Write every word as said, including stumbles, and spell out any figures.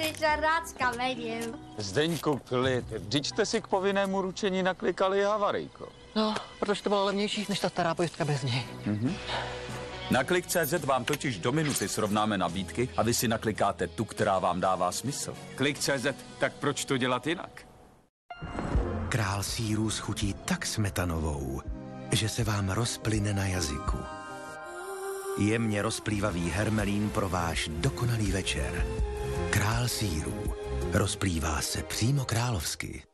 jsi rád s kamením. Zdeňku, klid. Vždyť jste si k povinnému ručení naklikali havarijko. No, protože to bylo levnější než ta stará pojistka bez něj. Mhm. Na klik tečka cé zet vám totiž do minuty srovnáme nabídky a vy si naklikáte tu, která vám dává smysl. Klik tečka cé zet, tak proč to dělat jinak? Král sýrů schutí tak smetanovou, že se vám rozplyne na jazyku. Jemně rozplývavý hermelín pro váš dokonalý večer. Král sýrů rozplývá se přímo královsky.